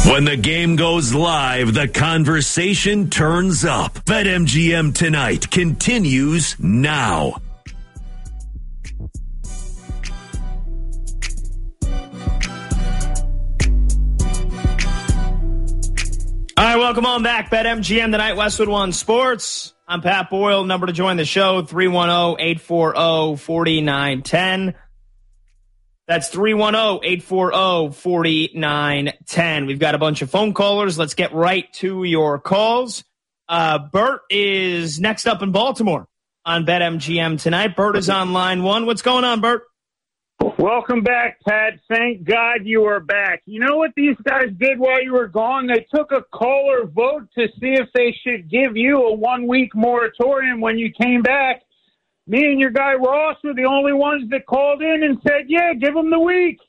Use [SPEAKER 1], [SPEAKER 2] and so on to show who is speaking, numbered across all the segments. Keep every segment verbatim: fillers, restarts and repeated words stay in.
[SPEAKER 1] When the game goes live, the conversation turns up. BetMGM Tonight continues now.
[SPEAKER 2] All right, welcome on back. BetMGM Tonight, Westwood One Sports. I'm Pat Boyle. Number to join the show, three one zero, eight four zero, four nine one zero. That's three one zero, eight four zero, four nine one zero. We've got a bunch of phone callers. Let's get right to your calls. Uh, Bert is next up in Baltimore on BetMGM Tonight. Bert is on line one. What's going on, Bert?
[SPEAKER 3] Welcome back, Pat. Thank God you are back. You know what these guys did while you were gone? They took a caller vote to see if they should give you a one-week moratorium when you came back. Me and your guy Ross were the only ones that called in and said, yeah, give him the week.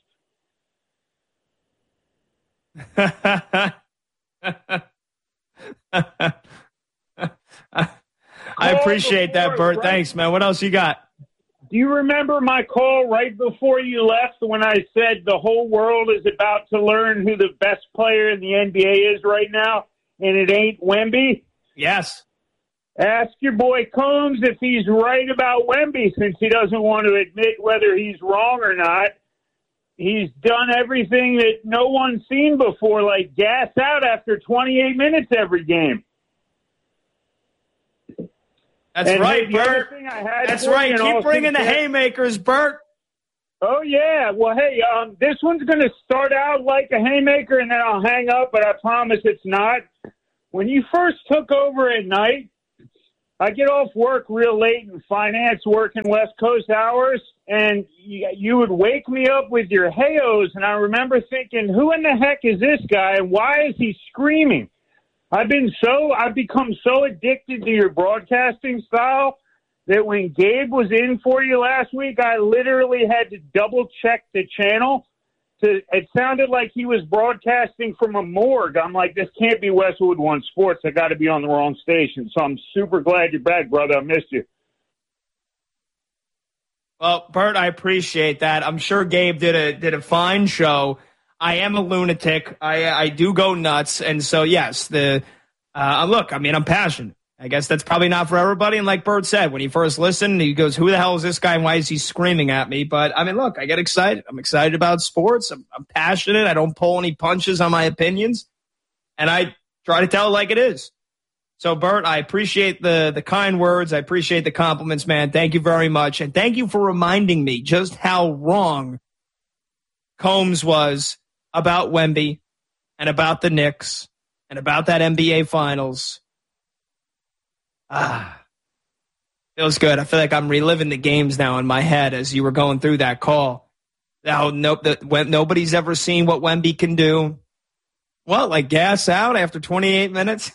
[SPEAKER 2] I appreciate that, Bert. Right? Thanks, man. What else you got?
[SPEAKER 3] Do you remember my call right before you left when I said the whole world is about to learn who the best player in the N B A is right now, and it ain't Wemby?
[SPEAKER 2] Yes.
[SPEAKER 3] Ask your boy Combs if he's right about Wemby, since he doesn't want to admit whether he's wrong or not. He's done everything that no one's seen before, like gas out after twenty-eight minutes every game.
[SPEAKER 2] That's
[SPEAKER 3] and
[SPEAKER 2] right,
[SPEAKER 3] hey,
[SPEAKER 2] Bert. That's right. Keep bringing the haymakers, Bert.
[SPEAKER 3] Oh, yeah. Well, hey, um, this one's going to start out like a haymaker, and then I'll hang up, but I promise it's not. When you first took over at night, I get off work real late in finance, working West Coast hours, and you, you would wake me up with your hey-ohs, and I remember thinking, who in the heck is this guy, and why is he screaming? I've been so, I've become so addicted to your broadcasting style that when Gabe was in for you last week, I literally had to double check the channel. To, it sounded like he was broadcasting from a morgue. I'm like, this can't be Westwood One Sports. I got to be on the wrong station. So I'm super glad you're back, brother. I missed you.
[SPEAKER 2] Well, Bert, I appreciate that. I'm sure Gabe did a did a fine show. I am a lunatic. I I do go nuts, and so yes, the uh, look. I mean, I'm passionate. I guess that's probably not for everybody. And like Bert said, when he first listened, he goes, "Who the hell is this guy? And why is he screaming at me?" But I mean, look, I get excited. I'm excited about sports. I'm, I'm passionate. I don't pull any punches on my opinions, and I try to tell it like it is. So, Bert, I appreciate the the kind words. I appreciate the compliments, man. Thank you very much, and thank you for reminding me just how wrong Combs was about Wemby and about the Knicks and about that N B A Finals. Ah, feels good. I feel like I'm reliving the games now in my head as you were going through that call. Now, no, the, when, nobody's ever seen what Wemby can do. Well, like gas out after twenty-eight minutes.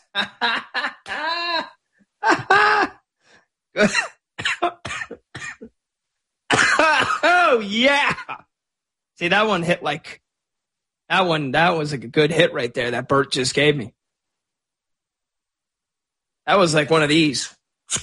[SPEAKER 2] Oh, yeah. See, that one hit like, that one, that was a good hit right there that Bert just gave me. That was like one of these.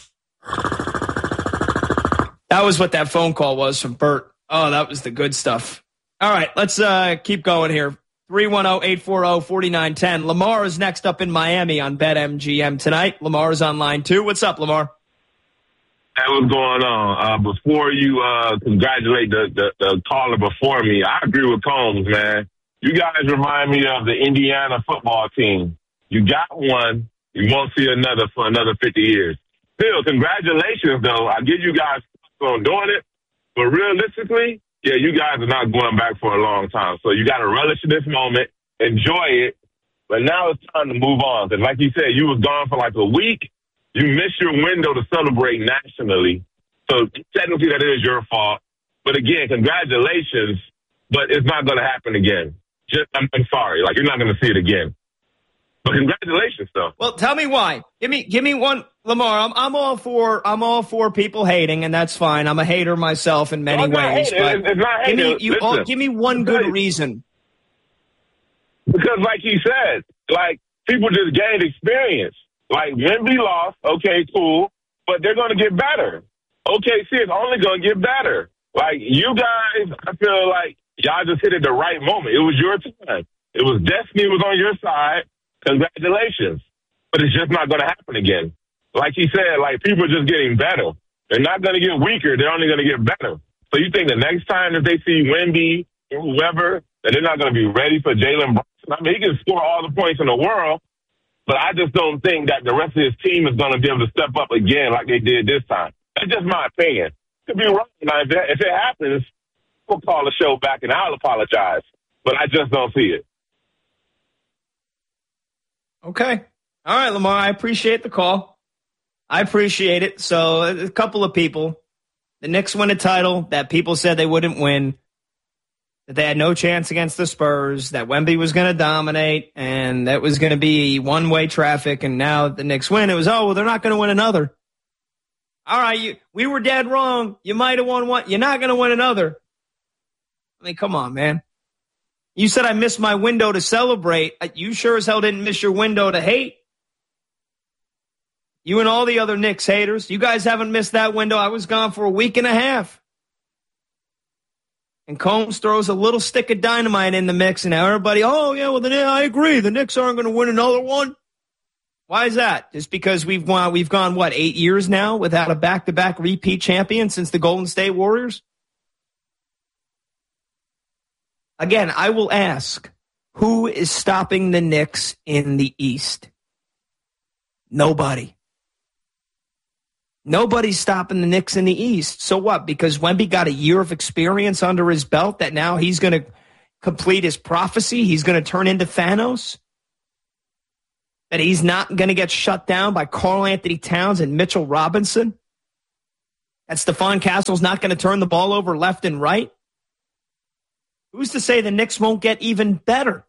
[SPEAKER 2] That was what that phone call was from Bert. Oh, that was the good stuff. All right, let's uh, keep going here. three one zero, eight four zero, four nine one zero. Lamar is next up in Miami on BetMGM Tonight. Lamar is on line two. What's up, Lamar?
[SPEAKER 4] Hey, what's going on? Uh, before you uh, congratulate the, the, the caller before me, I agree with Combs, man. You guys remind me of the Indiana football team. You got one. You won't see another for another fifty years. Still, congratulations, though. I give you guys on doing it. But realistically, yeah, you guys are not going back for a long time. So you got to relish this moment, enjoy it. But now it's time to move on. Because like you said, you was gone for like a week. You missed your window to celebrate nationally. So technically that is your fault. But again, congratulations. But it's not going to happen again. Just, I'm, I'm sorry. Like, you're not going to see it again. But congratulations, though.
[SPEAKER 2] Well, tell me why. Give me, give me one, Lamar. I'm, I'm all for, I'm all for people hating, and that's fine. I'm a hater myself in many
[SPEAKER 4] no,
[SPEAKER 2] ways. But
[SPEAKER 4] it's, it's not
[SPEAKER 2] give me,
[SPEAKER 4] hating.
[SPEAKER 2] you, oh, give me one good reason.
[SPEAKER 4] Because, like he said, like people just gained experience. Like Wemby lost, okay, cool, but they're going to get better. O K C is only going to get better. Like you guys, I feel like y'all just hit at the right moment. It was your time. It was destiny was on your side. Congratulations. But it's just not going to happen again. Like he said, like people are just getting better. They're not going to get weaker. They're only going to get better. So you think the next time that they see Wemby or whoever, that they're not going to be ready for Jalen Brunson? I mean, he can score all the points in the world, but I just don't think that the rest of his team is going to be able to step up again like they did this time. That's just my opinion. Could be wrong. Now, if, that, if it happens, we'll call the show back and I'll apologize. But I just don't see it.
[SPEAKER 2] Okay. All right, Lamar, I appreciate the call. I appreciate it. So a couple of people, the Knicks win a title that people said they wouldn't win, that they had no chance against the Spurs, that Wemby was going to dominate, and that was going to be one-way traffic, and now the Knicks win. It was, oh, well, they're not going to win another. All right, you, we were dead wrong. You might have won one. You're not going to win another. I mean, come on, man. You said I missed my window to celebrate. You sure as hell didn't miss your window to hate. You and all the other Knicks haters, you guys haven't missed that window. I was gone for a week and a half. And Combs throws a little stick of dynamite in the mix, and now everybody, oh, yeah, well, then yeah, I agree. The Knicks aren't going to win another one. Why is that? Just because we've won, we've gone, what, eight years now without a back-to-back repeat champion since the Golden State Warriors? Again, I will ask, who is stopping the Knicks in the East? Nobody. Nobody's stopping the Knicks in the East. So what? Because Wemby got a year of experience under his belt that now he's going to complete his prophecy? He's going to turn into Thanos? That he's not going to get shut down by Karl Anthony Towns and Mitchell Robinson? That Stephon Castle's not going to turn the ball over left and right? Who's to say the Knicks won't get even better?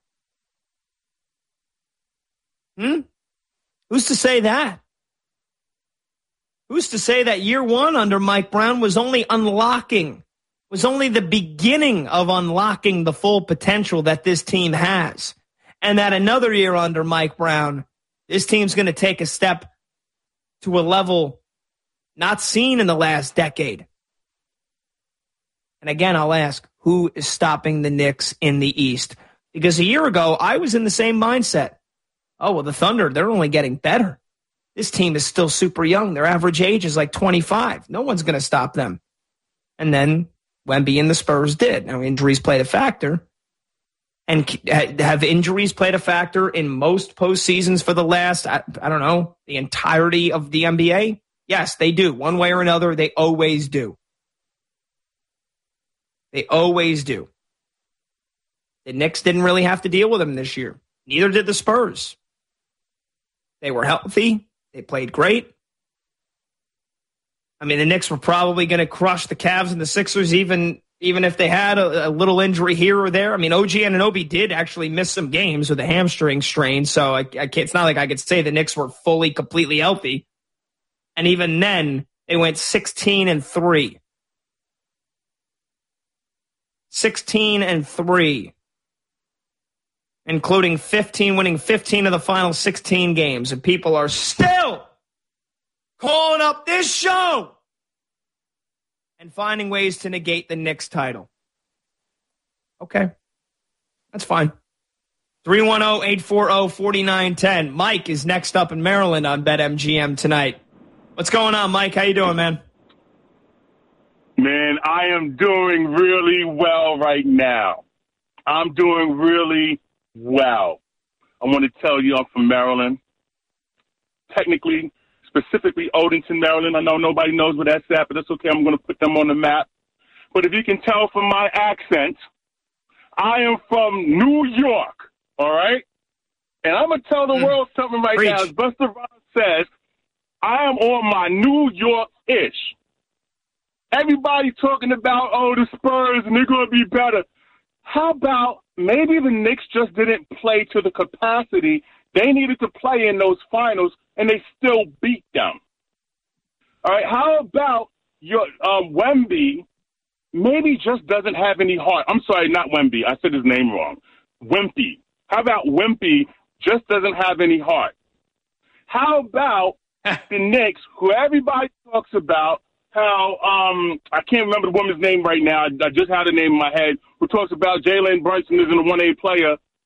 [SPEAKER 2] Hmm? Who's to say that? Who's to say that year one under Mike Brown was only unlocking, was only the beginning of unlocking the full potential that this team has? And that another year under Mike Brown, this team's going to take a step to a level not seen in the last decade. And again, I'll ask, who is stopping the Knicks in the East? Because a year ago, I was in the same mindset. Oh, well, the Thunder, they're only getting better. This team is still super young. Their average age is like twenty-five. No one's going to stop them. And then Wemby and the Spurs did. Now, injuries played a factor. And have injuries played a factor in most postseasons for the last, I, I don't know, the entirety of the N B A? Yes, they do. One way or another, they always do. They always do. The Knicks didn't really have to deal with them this year. Neither did the Spurs. They were healthy. They played great. I mean, the Knicks were probably going to crush the Cavs and the Sixers even, even if they had a, a little injury here or there. I mean, O G Anunoby did actually miss some games with a hamstring strain, so I, I can't, it's not like I could say the Knicks were fully, completely healthy. And even then, they went sixteen and three. sixteen and three. Including fifteen, winning fifteen of the final sixteen games. And people are still calling up this show and finding ways to negate the Knicks title. Okay. That's fine. three one zero, eight four zero, four nine one zero. Mike is next up in Maryland on BetMGM tonight. What's going on, Mike? How you doing, man?
[SPEAKER 5] Man, I am doing really well right now. I'm doing really well. I want to tell you I'm from Maryland. Technically, specifically Odenton, Maryland. I know nobody knows where that's at, but that's okay. I'm going to put them on the map. But if you can tell from my accent, I am from New York, all right? And I'm going to tell the mm. world something right
[SPEAKER 2] Preach.
[SPEAKER 5] now. As Buster Rhymes says, I am on my New York-ish. Everybody talking about, oh, the Spurs, and they're going to be better. How about maybe the Knicks just didn't play to the capacity they needed to play in those finals, and they still beat them? All right, how about your um, Wemby maybe just doesn't have any heart? I'm sorry, not Wemby. I said his name wrong. Wimpy. How about Wimpy just doesn't have any heart? How about the Knicks, who everybody talks about, how, um, I can't remember the woman's name right now. I, I just had a name in my head, who talks about Jalen Brunson isn't a one A player.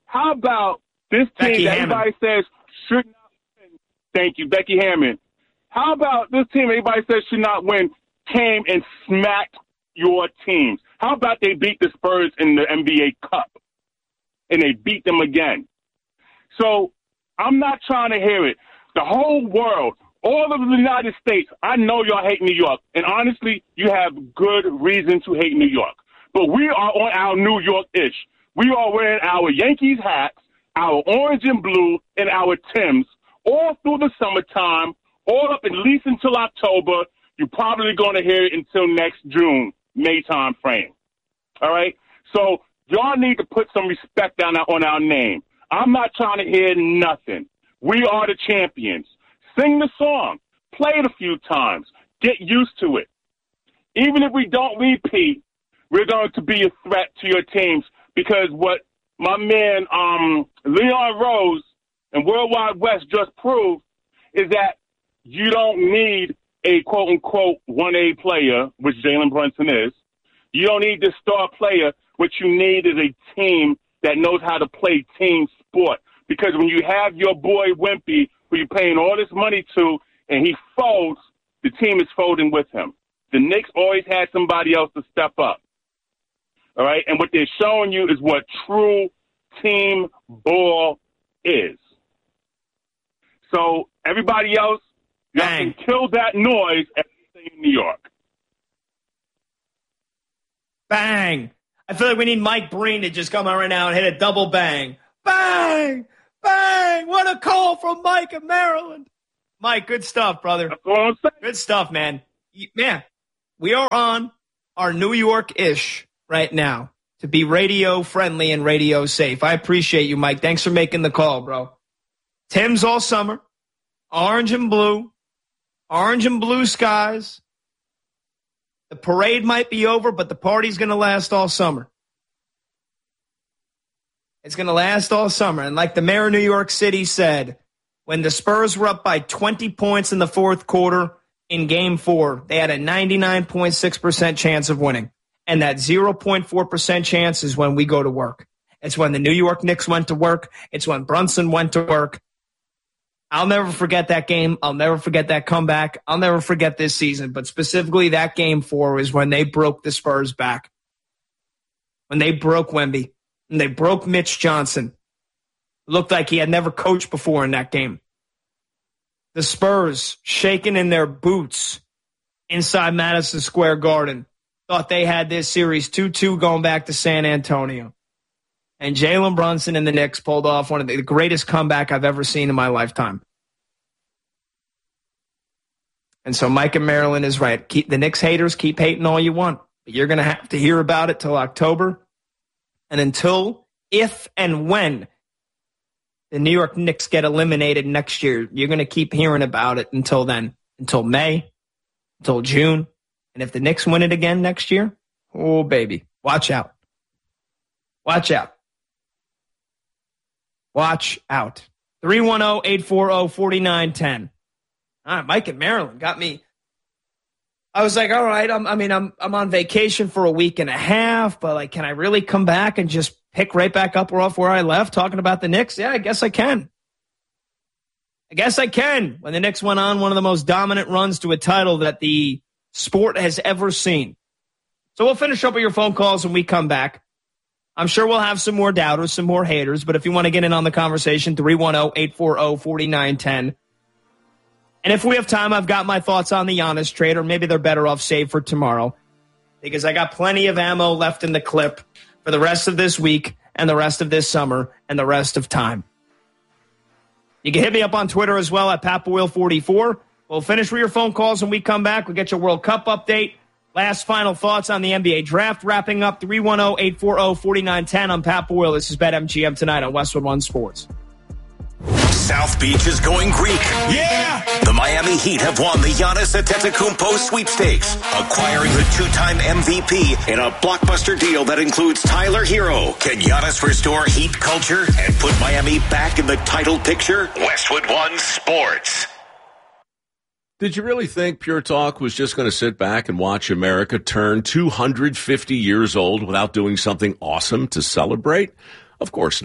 [SPEAKER 5] How about this team
[SPEAKER 2] Becky
[SPEAKER 5] that
[SPEAKER 2] Hammond.
[SPEAKER 5] everybody says should not win? Thank you, Becky Hammond. How about this team everybody says should not win came and smacked your teams? How about they beat the Spurs in the N B A Cup and they beat them again? So I'm not trying to hear it. The whole world, all of the United States, I know y'all hate New York. And honestly, you have good reason to hate New York. But we are on our New York-ish. We are wearing our Yankees hats, our orange and blue, and our Timbs all through the summertime, all up at least until October. You're probably going to hear it until next June, May time frame. All right? So y'all need to put some respect down on our name. I'm not trying to hear nothing. We are the champions. Sing the song. Play it a few times. Get used to it. Even if we don't repeat, we're going to be a threat to your teams because what my man um, Leon Rose and Worldwide West just proved is that you don't need a quote-unquote one A player, which Jalen Brunson is. You don't need this star player. What you need is a team that knows how to play team sport. Because when you have your boy Wimpy, who you're paying all this money to, and he folds, the team is folding with him. The Knicks always had somebody else to step up. All right? And what they're showing you is what true team ball is. So everybody else, y'all can kill that noise and stay in New York.
[SPEAKER 2] Bang. I feel like we need Mike Breen to just come out right now and hit a double bang. Bang! Bang! What a call from Mike in Maryland. Mike, good stuff, brother.
[SPEAKER 5] That's what I'm saying.
[SPEAKER 2] Good stuff, man. Man, we are on our New York-ish right now to be radio-friendly and radio-safe. I appreciate you, Mike. Thanks for making the call, bro. Tim's all summer. Orange and blue. Orange and blue skies. The parade might be over, but the party's going to last all summer. It's going to last all summer. And like the mayor of New York City said, when the Spurs were up by twenty points in the fourth quarter in game four, they had a ninety-nine point six percent chance of winning. And that zero point four percent chance is when we go to work. It's when the New York Knicks went to work. It's when Brunson went to work. I'll never forget that game. I'll never forget that comeback. I'll never forget this season. But specifically that game four is when they broke the Spurs back. When they broke Wemby. And they broke Mitch Johnson. It looked like he had never coached before in that game. The Spurs, shaking in their boots inside Madison Square Garden, thought they had this series two two going back to San Antonio. And Jalen Brunson and the Knicks pulled off one of the greatest comeback I've ever seen in my lifetime. And so Mike in Maryland is right. Keep the Knicks haters, keep hating all you want. But you're going to have to hear about it till October. And until, if and when the New York Knicks get eliminated next year, you're going to keep hearing about it until then. Until May, until June. And if the Knicks win it again next year, oh, baby, watch out. Watch out. Watch out. three one zero, eight four zero, four nine one zero. All right, Mike in Maryland got me. I was like, all right, I'm, I mean, I'm I'm on vacation for a week and a half, but like, can I really come back and just pick right back up off where I left talking about the Knicks? Yeah, I guess I can. I guess I can. When the Knicks went on one of the most dominant runs to a title that the sport has ever seen. So we'll finish up with your phone calls when we come back. I'm sure we'll have some more doubters, some more haters, but if you want to get in on the conversation, three one zero, eight four zero, four nine one zero. And if we have time, I've got my thoughts on the Giannis trade, or maybe they're better off saved for tomorrow, because I got plenty of ammo left in the clip for the rest of this week and the rest of this summer and the rest of time. You can hit me up on Twitter as well at Pat Boyle forty-four. We'll finish with your phone calls when we come back. We'll get your World Cup update. Last final thoughts on the N B A draft wrapping up. three one zero, eight four zero, four nine one zero. I'm Pat Boyle. This is BetMGM tonight on Westwood One Sports.
[SPEAKER 1] South Beach is going Greek. Yeah! The Miami Heat have won the Giannis Antetokounmpo sweepstakes, acquiring the two-time M V P in a blockbuster deal that includes Tyler Hero. Can Giannis restore Heat culture and put Miami back in the title picture? Westwood One Sports.
[SPEAKER 6] Did you really think Pure Talk was just going to sit back and watch America turn two hundred fifty years old without doing something awesome to celebrate? Of course not.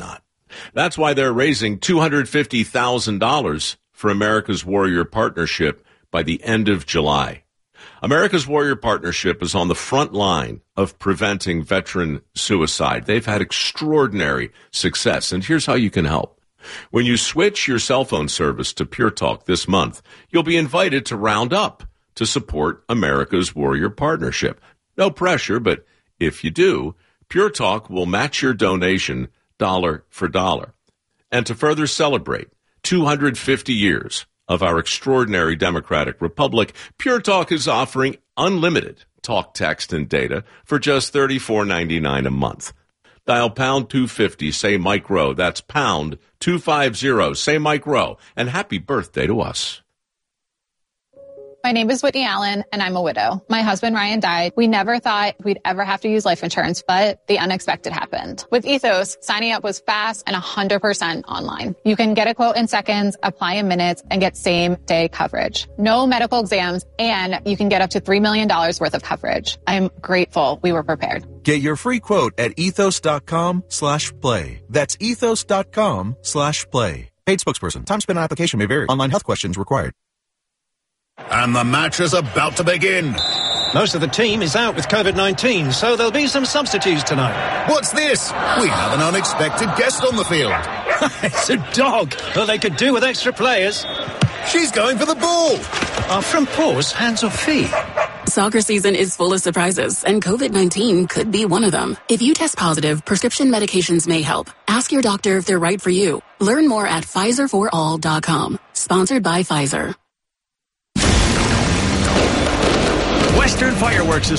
[SPEAKER 6] That's why they're raising two hundred fifty thousand dollars for America's Warrior Partnership by the end of July. America's Warrior Partnership is on the front line of preventing veteran suicide. They've had extraordinary success, and here's how you can help. When you switch your cell phone service to Pure Talk this month, you'll be invited to round up to support America's Warrior Partnership. No pressure, but if you do, Pure Talk will match your donation dollar for dollar. And to further celebrate two hundred fifty years of our extraordinary democratic republic, Pure Talk is offering unlimited talk, text, and data for just thirty-four ninety-nine a month. Dial pound two fifty, say Mike Rowe. That's pound two fifty, say Mike Rowe. And happy birthday to us.
[SPEAKER 7] My name is Whitney Allen, and I'm a widow. My husband, Ryan, died. We never thought we'd ever have to use life insurance, but the unexpected happened. With Ethos, signing up was fast and one hundred percent online. You can get a quote in seconds, apply in minutes, and get same-day coverage. No medical exams, and you can get up to three million dollars worth of coverage. I'm grateful we were prepared.
[SPEAKER 8] Get your free quote at ethos.com slash play. That's ethos.com slash play. Paid spokesperson. Time spent on application may vary. Online health questions required.
[SPEAKER 9] And the match is about to begin.
[SPEAKER 10] Most of the team is out with COVID nineteen, so there'll be some substitutes tonight.
[SPEAKER 9] What's this? We have an unexpected guest on the field.
[SPEAKER 10] It's a dog. Well, they could do with extra players.
[SPEAKER 9] She's going for the ball.
[SPEAKER 10] Are from paws, hands or feet?
[SPEAKER 11] Soccer season is full of surprises, and COVID nineteen could be one of them. If you test positive, prescription medications may help. Ask your doctor if they're right for you. Learn more at Pfizer for all dot com. Sponsored by Pfizer.
[SPEAKER 12] Western Fireworks is